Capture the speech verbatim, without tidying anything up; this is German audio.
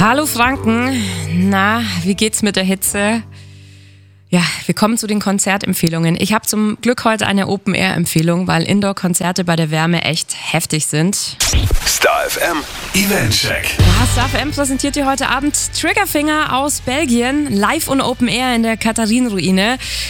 Hallo Franken, na, wie geht's mit der Hitze? Ja, wir kommen zu den Konzertempfehlungen. Ich habe zum Glück heute eine Open-Air-Empfehlung, weil Indoor-Konzerte bei der Wärme echt heftig sind. Star F M Eventcheck. Ja, Star F M präsentiert dir heute Abend Triggerfinger aus Belgien, live und Open Air in der Katharinenruine.